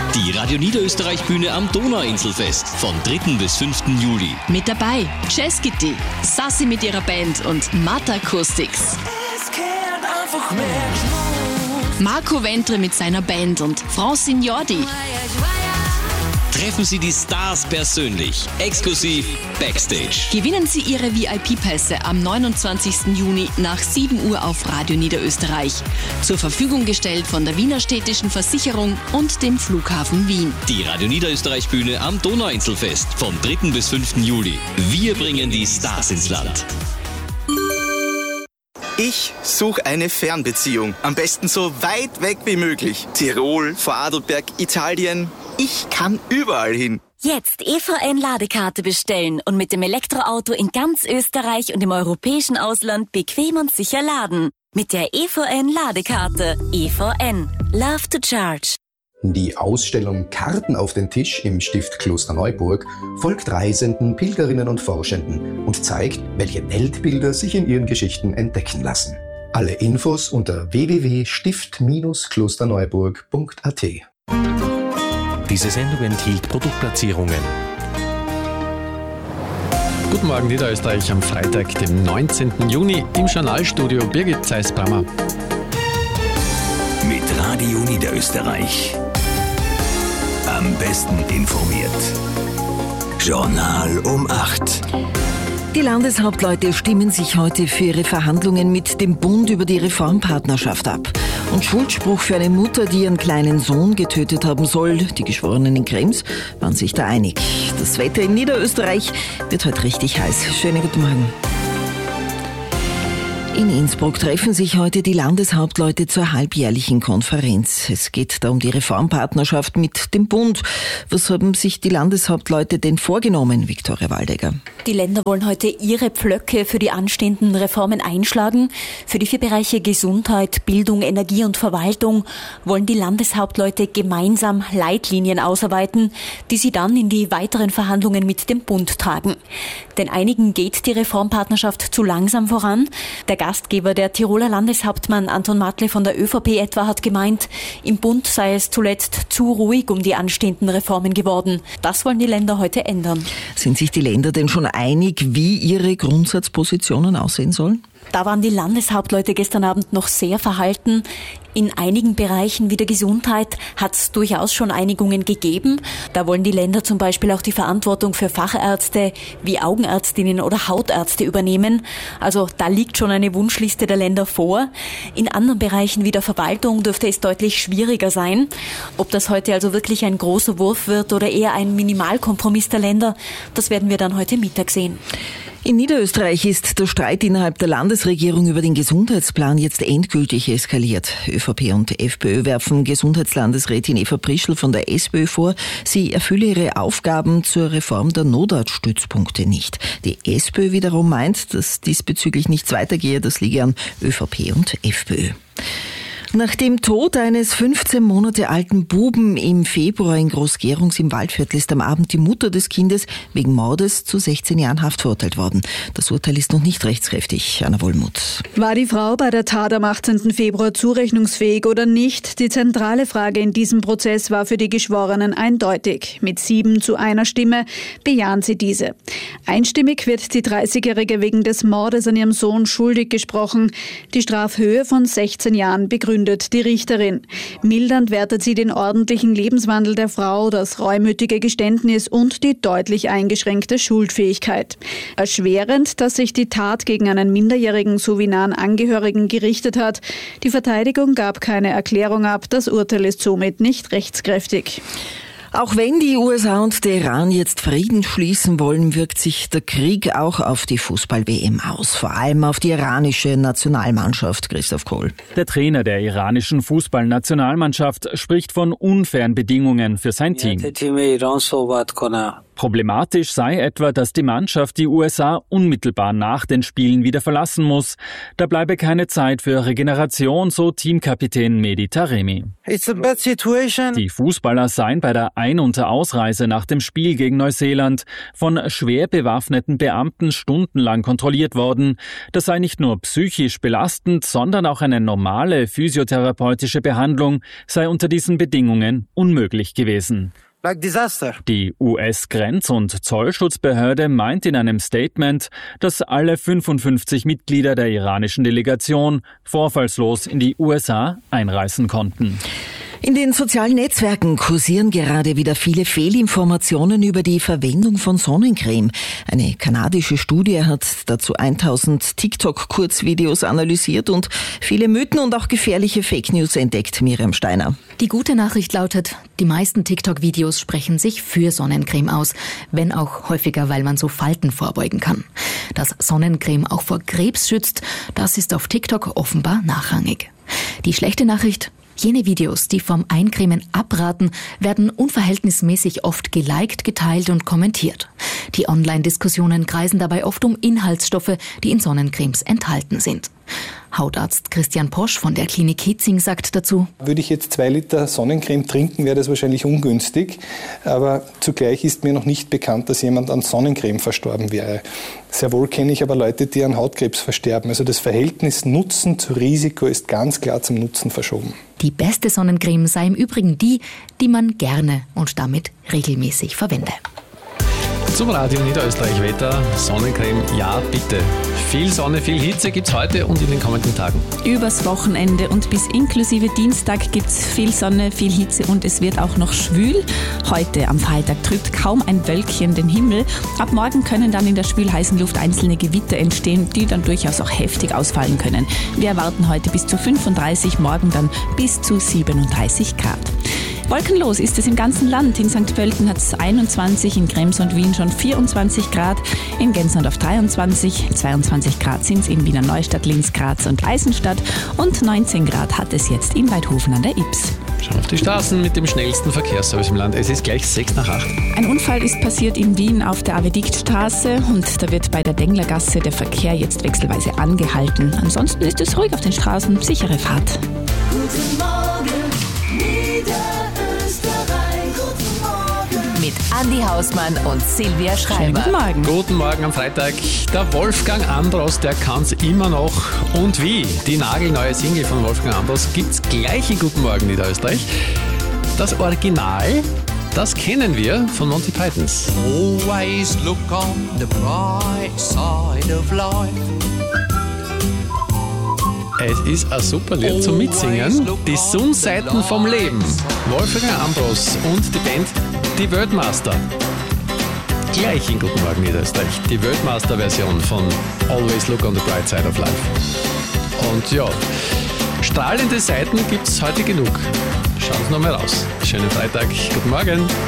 Die Radio Niederösterreich-Bühne am Donauinselfest vom 3. bis 5. Juli. Mit dabei Jazz Kitty, Sassi mit ihrer Band und Mata Acoustics. Marco Ventre mit seiner Band und Francine Jordi. Treffen Sie die Stars persönlich, exklusiv Backstage. Gewinnen Sie Ihre VIP-Pässe am 29. Juni nach 7 Uhr auf Radio Niederösterreich. Zur Verfügung gestellt von der Wiener Städtischen Versicherung und dem Flughafen Wien. Die Radio Niederösterreich-Bühne am Donauinselfest vom 3. bis 5. Juli. Wir bringen die Stars ins Land. Ich suche eine Fernbeziehung. Am besten so weit weg wie möglich. Tirol, Vorarlberg, Italien. Ich kann überall hin. Jetzt EVN-Ladekarte bestellen und mit dem Elektroauto in ganz Österreich und im europäischen Ausland bequem und sicher laden. Mit der EVN-Ladekarte. EVN. Love to charge. Die Ausstellung Karten auf den Tisch im Stift Klosterneuburg folgt Reisenden, Pilgerinnen und Forschenden und zeigt, welche Weltbilder sich in ihren Geschichten entdecken lassen. Alle Infos unter www.stift-klosterneuburg.at. Diese Sendung enthielt Produktplatzierungen. Guten Morgen Niederösterreich am Freitag, dem 19. Juni, im Journalstudio Birgit Zeiss-Brammer. Mit Radio Niederösterreich. Am besten informiert. Journal um 8. Die Landeshauptleute stimmen sich heute für ihre Verhandlungen mit dem Bund über die Reformpartnerschaft ab. Und Schuldspruch für eine Mutter, die ihren kleinen Sohn getötet haben soll. Die Geschworenen in Krems waren sich da einig. Das Wetter in Niederösterreich wird heute richtig heiß. Schönen guten Morgen. In Innsbruck treffen sich heute die Landeshauptleute zur halbjährlichen Konferenz. Es geht da um die Reformpartnerschaft mit dem Bund. Was haben sich die Landeshauptleute denn vorgenommen, Viktoria Waldegger? Die Länder wollen heute ihre Pflöcke für die anstehenden Reformen einschlagen. Für die 4 Bereiche Gesundheit, Bildung, Energie und Verwaltung wollen die Landeshauptleute gemeinsam Leitlinien ausarbeiten, die sie dann in die weiteren Verhandlungen mit dem Bund tragen. Denn einigen geht die Reformpartnerschaft zu langsam voran. Der Gastgeber, der Tiroler Landeshauptmann Anton Matle von der ÖVP etwa, hat gemeint, im Bund sei es zuletzt zu ruhig um die anstehenden Reformen geworden. Das wollen die Länder heute ändern. Sind sich die Länder denn schon einig, wie ihre Grundsatzpositionen aussehen sollen? Da waren die Landeshauptleute gestern Abend noch sehr verhalten. In einigen Bereichen wie der Gesundheit hat es durchaus schon Einigungen gegeben. Da wollen die Länder zum Beispiel auch die Verantwortung für Fachärzte wie Augenärztinnen oder Hautärzte übernehmen. Also da liegt schon eine Wunschliste der Länder vor. In anderen Bereichen wie der Verwaltung dürfte es deutlich schwieriger sein. Ob das heute also wirklich ein großer Wurf wird oder eher ein Minimalkompromiss der Länder, das werden wir dann heute Mittag sehen. In Niederösterreich ist der Streit innerhalb der Landesregierung über den Gesundheitsplan jetzt endgültig eskaliert. ÖVP und FPÖ werfen Gesundheitslandesrätin Eva Prischl von der SPÖ vor, sie erfülle ihre Aufgaben zur Reform der Notartstützpunkte nicht. Die SPÖ wiederum meint, dass diesbezüglich nichts weitergehe, das liege an ÖVP und FPÖ. Nach dem Tod eines 15 Monate alten Buben im Februar in Groß-Gerungs im Waldviertel ist am Abend die Mutter des Kindes wegen Mordes zu 16 Jahren Haft verurteilt worden. Das Urteil ist noch nicht rechtskräftig. Anna Wollmuth. War die Frau bei der Tat am 18. Februar zurechnungsfähig oder nicht? Die zentrale Frage in diesem Prozess war für die Geschworenen eindeutig. Mit 7:1 Stimme bejahen sie diese. Einstimmig wird die 30-Jährige wegen des Mordes an ihrem Sohn schuldig gesprochen. Die Strafhöhe von 16 Jahren begründet die Richterin. Mildernd wertet sie den ordentlichen Lebenswandel der Frau, das reumütige Geständnis und die deutlich eingeschränkte Schuldfähigkeit. Erschwerend, dass sich die Tat gegen einen Minderjährigen sowie nahen Angehörigen gerichtet hat. Die Verteidigung gab keine Erklärung ab. Das Urteil ist somit nicht rechtskräftig. Auch wenn die USA und der Iran jetzt Frieden schließen wollen, wirkt sich der Krieg auch auf die Fußball-WM aus. Vor allem auf die iranische Nationalmannschaft. Christoph Kohl. Der Trainer der iranischen Fußballnationalmannschaft spricht von unfairen Bedingungen für sein Team. Problematisch sei etwa, dass die Mannschaft die USA unmittelbar nach den Spielen wieder verlassen muss. Da bleibe keine Zeit für Regeneration, so Teamkapitän Mehdi Taremi. It's a bad situation. Die Fußballer seien bei der Ein- und Ausreise nach dem Spiel gegen Neuseeland von schwer bewaffneten Beamten stundenlang kontrolliert worden. Das sei nicht nur psychisch belastend, sondern auch eine normale physiotherapeutische Behandlung sei unter diesen Bedingungen unmöglich gewesen. Like disaster. Die US-Grenz- und Zollschutzbehörde meint in einem Statement, dass alle 55 Mitglieder der iranischen Delegation vorfallslos in die USA einreisen konnten. In den sozialen Netzwerken kursieren gerade wieder viele Fehlinformationen über die Verwendung von Sonnencreme. Eine kanadische Studie hat dazu 1000 TikTok-Kurzvideos analysiert und viele Mythen und auch gefährliche Fake News entdeckt. Miriam Steiner. Die gute Nachricht lautet, die meisten TikTok-Videos sprechen sich für Sonnencreme aus, wenn auch häufiger, weil man so Falten vorbeugen kann. Dass Sonnencreme auch vor Krebs schützt, das ist auf TikTok offenbar nachrangig. Die schlechte Nachricht: Jene Videos, die vom Eincremen abraten, werden unverhältnismäßig oft geliked, geteilt und kommentiert. Die Online-Diskussionen kreisen dabei oft um Inhaltsstoffe, die in Sonnencremes enthalten sind. Hautarzt Christian Posch von der Klinik Hitzing sagt dazu: Würde ich jetzt 2 Liter Sonnencreme trinken, wäre das wahrscheinlich ungünstig. Aber zugleich ist mir noch nicht bekannt, dass jemand an Sonnencreme verstorben wäre. Sehr wohl kenne ich aber Leute, die an Hautkrebs versterben. Also das Verhältnis Nutzen zu Risiko ist ganz klar zum Nutzen verschoben. Die beste Sonnencreme sei im Übrigen die, die man gerne und damit regelmäßig verwende. Zum Radio Niederösterreich Wetter, Sonnencreme, ja bitte. Viel Sonne, viel Hitze gibt's heute und in den kommenden Tagen. Übers Wochenende und bis inklusive Dienstag gibt's viel Sonne, viel Hitze und es wird auch noch schwül. Heute am Freitag trübt kaum ein Wölkchen den Himmel. Ab morgen können dann in der schwülheißen Luft einzelne Gewitter entstehen, die dann durchaus auch heftig ausfallen können. Wir erwarten heute bis zu 35, morgen dann bis zu 37 Grad. Wolkenlos ist es im ganzen Land. In St. Pölten hat es 21, in Krems und Wien schon 24 Grad, in Gensendorf 23, 22 Grad sind es in Wiener Neustadt, Linz, Graz und Eisenstadt und 19 Grad hat es jetzt in Weidhofen an der Ybbs. Schauen wir auf die Straßen mit dem schnellsten Verkehrsservice im Land. Es ist gleich 7:06. Ein Unfall ist passiert in Wien auf der Avediktstraße und da wird bei der Denglergasse der Verkehr jetzt wechselweise angehalten. Ansonsten ist es ruhig auf den Straßen, sichere Fahrt. Guten Morgen, Mit Andi Hausmann und Silvia Schreiber. Guten Morgen. Guten Morgen am Freitag. Der Wolfgang Ambros, der kann's immer noch. Und wie? Die nagelneue Single von Wolfgang Ambros gibt's gleich in Guten Morgen Niederösterreich. Das Original, das kennen wir von Monty Pythons. Always look on the bright side of life. Es ist ein super Lied zum Mitsingen. Die Sonnenseiten vom Leben. Wolfgang Ambros und die Band Die Weltmaster. Gleich in Guten Morgen Niederösterreich. Die Weltmaster-Version von Always Look on the Bright Side of Life. Und ja, strahlende Seiten gibt's heute genug. Schauen Sie noch mal raus. Schönen Freitag. Guten Morgen.